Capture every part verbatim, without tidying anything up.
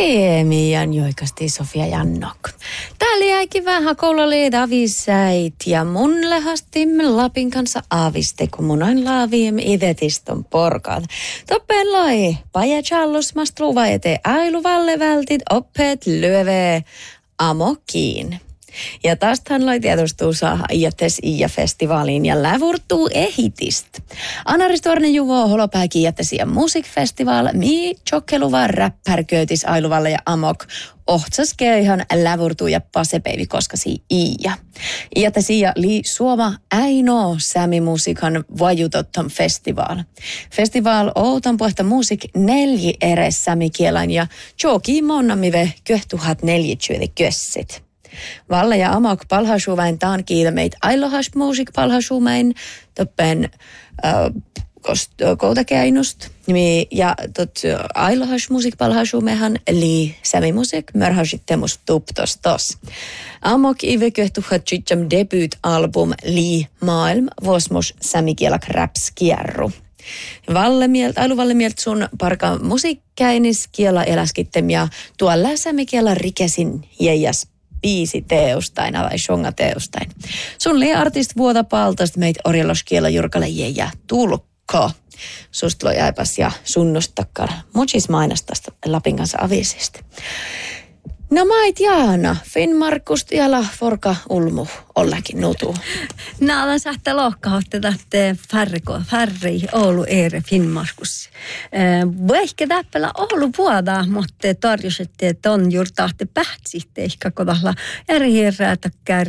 Teemian joikasti Sofia Jannok. Täällä jäikin vähän koulaliet avisäit ja mun lähestim Lapin kanssa aviste, kun mun on laaviem idetiston porkat. Toppen lai, pajachallus mastluva ete ailuvalle vältit oppeet lyöve amokiin. Ja tästähän loi tietostuu saa iätes Iä-festivaaliin ja lävurtuu ehitist. Anaristuarnen juvo holopääki iätes ja musiikfestival, mi tjokkeluva räppärköötis ailuvalle ja amok. Ohtsas keihan lävurtuu ja pasepeivi koskasi Iä. Iätes Iä li Suoma äinoo sämimusiikan vajutottom festival. Festival outan pohta musiik nelji ere sämikielain ja tjoki monnamive köhtuhat neljitsyödi kössit. Valla ja amok palhasuvain taan kiilmeit ailohas musiik palhasuvain toppen äh, koutakäinust. Ja tot ailohas musiik palhasumehan li sämimusiik mörhasittemus tuptos tos. Amok ive köhtuhat tsitsam debyyt-album li maailm vuosmus sämikielak rapskierru. Valle mielt, ailuvalle mielt sun parka musiikkäinis kiela eläskittem ja tuolla sämikiela rikesin jäijäs biisi teostain, vai shonga teostain. Sun lii artist vuota paltast meit orjeloskiela jurkale ja tulkko. Sust loi aipas ja sunnustakkar. Muchis mainastasta Lapin kanssa avisista. No mait Jaana, Finnmarkust ja Forka Ulmu ollakin nutu. Naalan sähtä lohkahotte tähte färriko, färri Oulu Eere Finnmarkus. Ehkä täppälä Oulu vuoda, mutta tarjosette, että on juuri tahte pähtsitte, ehkä kodalla eri hirää takkar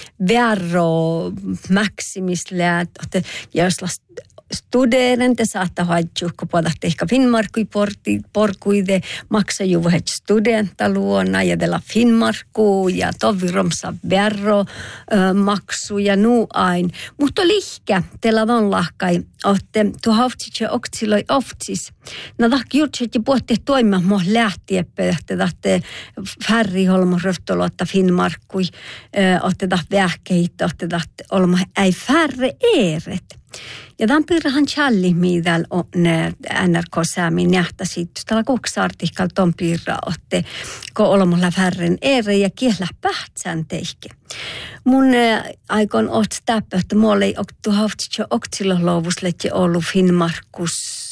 värro maksimisle, että jos studeren te saattaa haittua, kun puhutaan ehkä Finnmarkui porkuide, maksaa ju vähän studenta luona ja tällä Finnmarkku ja toviromsa verro maksu ja nuu ain. Mutta lihkä, teillä on lahkai, että tuo haftsit ja oksiloi oftsis. No tahki jutsit ja puhutte toimia mua lähtiepä, että tahte färriholmo röftolotta Finnmarkui, että tahte vähkeitä, että tahte olma ei färre eeret. Ja tämän piirrahan challi, mitä on N R K-säämin nähtäisi. Tällä kuksartikkalla ton piirra otte, kun olemme färren eri ja kielä pähtsän teihke. Mun aikon oot täppä, että mulla ei ole haftitse oktsilolovuslet ja ollut Finnmarkus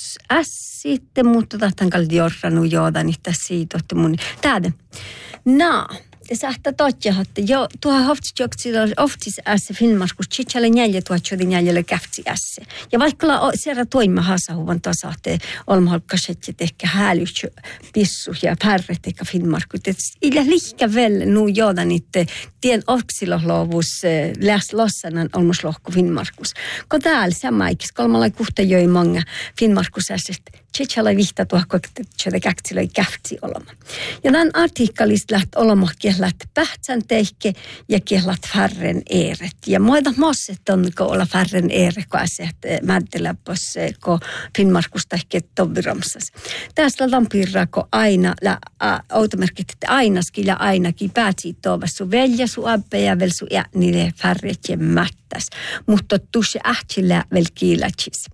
ässitte, mutta tahtan kalli jorranu joodan niitä siitä, että mun täädä. No. Te sähtä totjahatte, jo tuoha hoftitsjoksilla oftis ässä Finnmarkus chichalle neljä tuotjodi neljälle käftsi ässä. Ja vaikka siellä toimme hasahuvan tasahte olmaholkkaset ehkä hälytsy pissu ja pärret eikä Finnmarkus. Illä lihkä velle nuu jooda niitä tien oksilohlovus läs lossanan olmuslohku Finnmarkus. Ko täällä samaikis kolmalla kuhta joi manga Finnmarkus ässästä. Chichalle vihta tuoha koketettu käftsilöi käftsi olema. Ja tämän artikkelista lähti olema kielät pähtsän teihke ja kielät färren eeret. Ja muita mosset on, kun olla färren eere, kun asiat määnteläpös, kun Finnmarkusta ehkä toviromsas. Tässä on piirraa, kun aina, automerkit, että ainakin ja ainakin päätsi tuova sun velja, sun abbe ja vel sun ja niille färret ja mättäs. Mutta tuossa ähtsillä vel kiilätsis.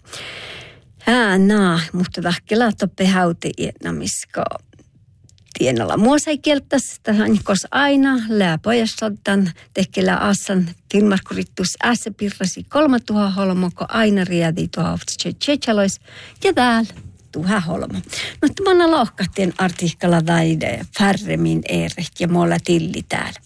Ää, naa, mutta tahkela toppe hauti iennamisko. Tienalla muosai kieltäs, tähän kos aina lää pojassaltan tekkelä assan Finnmarkurittus ässä pirrasi kolma tuha holmo, ko aina riedi tuha tsetsälois ja täällä tuha holmo. No tuona lohkahtien artikkalla taide färremin eeret ja muolla tilli täällä.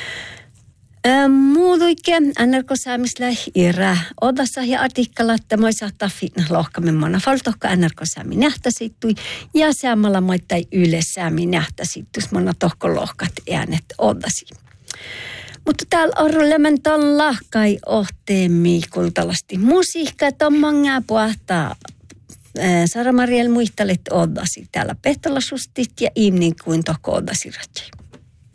Muuduikke N R K-säämisellä irä odassa ja artikkalla, että moi saattaa lohkamme mona faltohka N R K-säämi nähtäsittui ja säämällä moittai yleisäämi nähtäsittus mona tohko lohkat äänet odasi. Mutta täällä on lementon lahkai ohteemi kultalasti musiikka, tommanga puhtaa Sara Mariel muistelet odasi täällä Pehtola sustit ja imnin kuin tohko odasi ratsai.